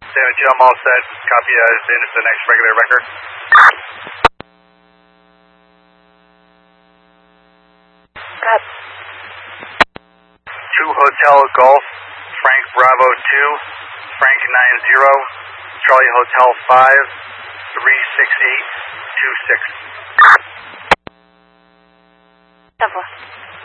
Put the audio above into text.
David Jim, all set. Copy into the next regular record. Got 2 Hotel Golf, Frank Bravo 2, Frank 90, Charlie Hotel 5, 36826. 10-4.